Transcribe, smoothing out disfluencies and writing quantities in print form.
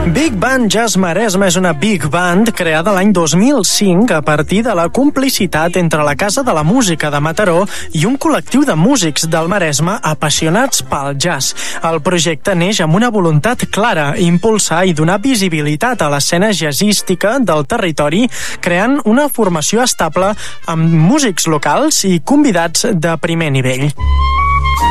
Big Band Jazz Maresme és una big band creada l'any 2005 a partir de la complicitat entre la Casa de la Música de Mataró i un col·lectiu de músics del Maresme apassionats pel jazz. El projecte neix amb una voluntat clara, impulsar i donar visibilitat a l'escena jazzística del territori, creant una formació estable amb músics locals i convidats de primer nivell.